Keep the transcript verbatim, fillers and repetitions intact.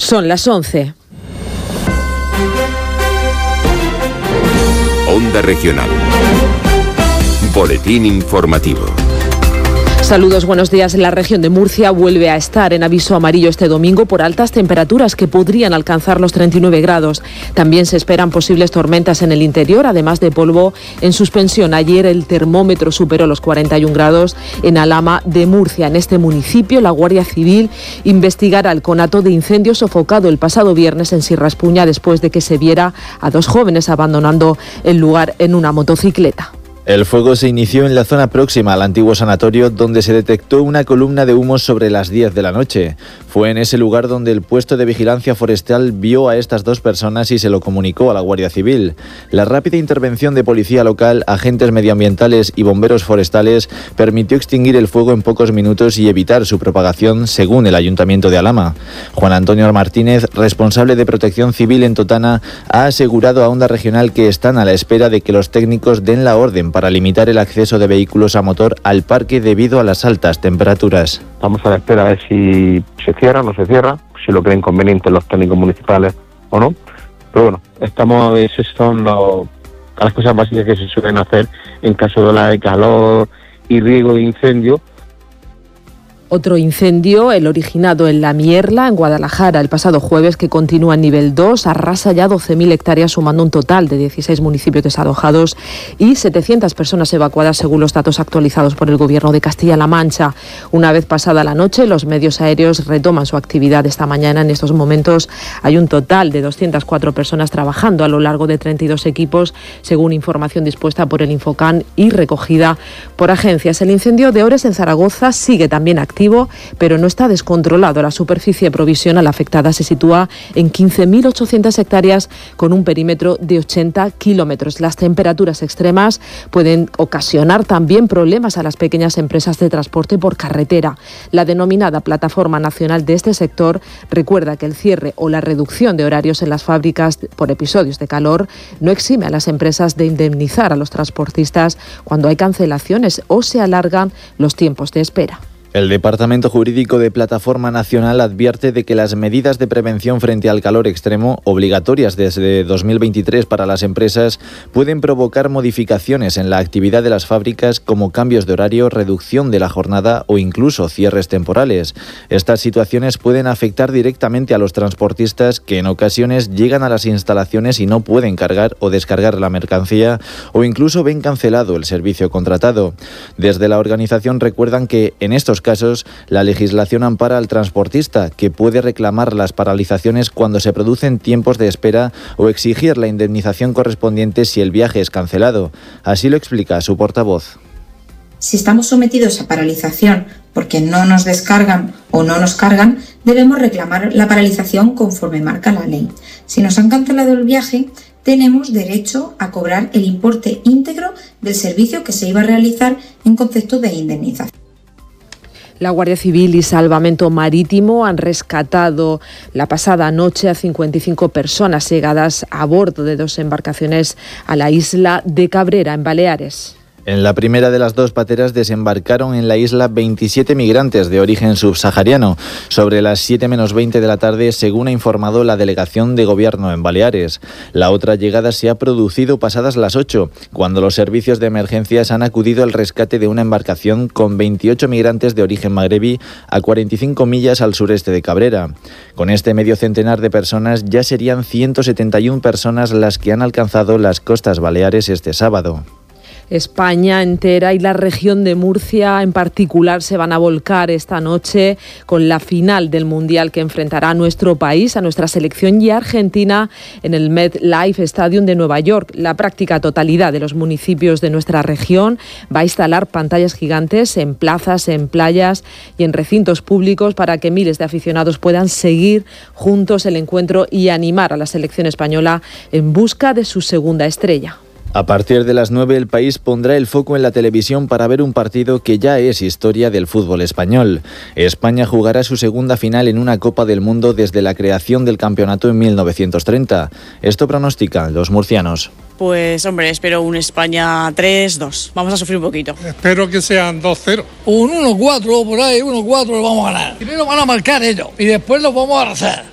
Son las once. Onda Regional. Boletín informativo. Saludos, buenos días. La región de Murcia vuelve a estar en aviso amarillo este domingo por altas temperaturas que podrían alcanzar los treinta y nueve grados. También se esperan posibles tormentas en el interior, además de polvo en suspensión. Ayer el termómetro superó los cuarenta y un grados en Alhama de Murcia. En este municipio, la Guardia Civil investigará el conato de incendio sofocado el pasado viernes en Sierra Espuña después de que se viera a dos jóvenes abandonando el lugar en una motocicleta. El fuego se inició en la zona próxima al antiguo sanatorio, donde se detectó una columna de humo sobre las diez de la noche. Fue en ese lugar donde el puesto de vigilancia forestal vio a estas dos personas y se lo comunicó a la Guardia Civil. La rápida intervención de policía local, agentes medioambientales y bomberos forestales permitió extinguir el fuego en pocos minutos y evitar su propagación, según el Ayuntamiento de Alhama. Juan Antonio Martínez, responsable de Protección Civil en Totana, ha asegurado a Onda Regional que están a la espera de que los técnicos den la orden para limitar el acceso de vehículos a motor al parque debido a las altas temperaturas. Estamos a la espera a ver si se cierra o no se cierra, si lo creen conveniente los técnicos municipales o no. Pero bueno, estamos, esas son los, las cosas básicas que se suelen hacer en caso de ola de calor y riesgo de incendio. Otro incendio, el originado en La Mierla, en Guadalajara, el pasado jueves, que continúa en nivel dos, arrasa ya doce mil hectáreas, sumando un total de dieciséis municipios desalojados y setecientas personas evacuadas, según los datos actualizados por el Gobierno de Castilla-La Mancha. Una vez pasada la noche, los medios aéreos retoman su actividad esta mañana. En estos momentos hay un total de doscientas cuatro personas trabajando a lo largo de treinta y dos equipos, según información dispuesta por el Infocan y recogida por agencias. El incendio de Ores, en Zaragoza, sigue también activo, pero no está descontrolado. La superficie provisional afectada se sitúa en quince mil ochocientas hectáreas con un perímetro de ochenta kilómetros. Las temperaturas extremas pueden ocasionar también problemas a las pequeñas empresas de transporte por carretera. La denominada Plataforma Nacional de este sector recuerda que el cierre o la reducción de horarios en las fábricas por episodios de calor no exime a las empresas de indemnizar a los transportistas cuando hay cancelaciones o se alargan los tiempos de espera. El Departamento Jurídico de Plataforma Nacional advierte de que las medidas de prevención frente al calor extremo, obligatorias desde dos mil veintitrés para las empresas, pueden provocar modificaciones en la actividad de las fábricas, como cambios de horario, reducción de la jornada o incluso cierres temporales. Estas situaciones pueden afectar directamente a los transportistas, que en ocasiones llegan a las instalaciones y no pueden cargar o descargar la mercancía, o incluso ven cancelado el servicio contratado. Desde la organización recuerdan que en estos casos, la legislación ampara al transportista, que puede reclamar las paralizaciones cuando se producen tiempos de espera o exigir la indemnización correspondiente si el viaje es cancelado. Así lo explica su portavoz. Si estamos sometidos a paralización porque no nos descargan o no nos cargan, debemos reclamar la paralización conforme marca la ley. Si nos han cancelado el viaje, tenemos derecho a cobrar el importe íntegro del servicio que se iba a realizar en concepto de indemnización. La Guardia Civil y Salvamento Marítimo han rescatado la pasada noche a cincuenta y cinco personas llegadas a bordo de dos embarcaciones a la isla de Cabrera, en Baleares. En la primera de las dos pateras desembarcaron en la isla veintisiete migrantes de origen subsahariano, sobre las siete menos veinte de la tarde, según ha informado la Delegación de Gobierno en Baleares. La otra llegada se ha producido pasadas las ocho, cuando los servicios de emergencias han acudido al rescate de una embarcación con veintiocho migrantes de origen magrebí a cuarenta y cinco millas al sureste de Cabrera. Con este medio centenar de personas ya serían ciento setenta y una personas las que han alcanzado las costas baleares este sábado. España entera y la región de Murcia en particular se van a volcar esta noche con la final del Mundial que enfrentará a nuestro país, a nuestra selección y a Argentina en el MetLife Stadium de Nueva York. La práctica totalidad de los municipios de nuestra región va a instalar pantallas gigantes en plazas, en playas y en recintos públicos para que miles de aficionados puedan seguir juntos el encuentro y animar a la selección española en busca de su segunda estrella. A partir de las nueve, el país pondrá el foco en la televisión para ver un partido que ya es historia del fútbol español. España jugará su segunda final en una Copa del Mundo desde la creación del campeonato en mil novecientos treinta. Esto pronostican los murcianos. Pues hombre, espero un España tres dos. Vamos a sufrir un poquito. Espero que sean dos cero. Un uno cuatro por ahí, uno cuatro lo vamos a ganar. Primero van a marcar ellos y después los vamos a arrasar.